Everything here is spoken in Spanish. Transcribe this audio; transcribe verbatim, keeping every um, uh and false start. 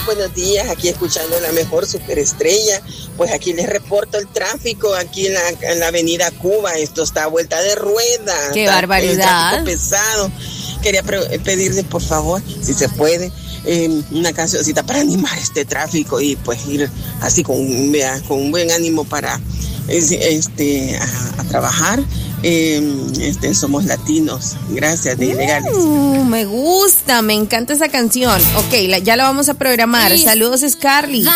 buenos días, aquí escuchando la mejor superestrella. Pues aquí les reporto el tráfico aquí en la, en la avenida Cuba. Esto está a vuelta de rueda. ¡Qué está, barbaridad! El tráfico pesado. Quería pre- pedirles, por favor, si se puede, eh, una cancioncita para animar este tráfico y pues ir así con, vea, con un buen ánimo para este a, a trabajar. Eh, este, somos latinos. Gracias, de Ilegales. Uh, me gusta, me encanta esa canción. Ok, la, ya la vamos a programar. Sí. Saludos, Scarly.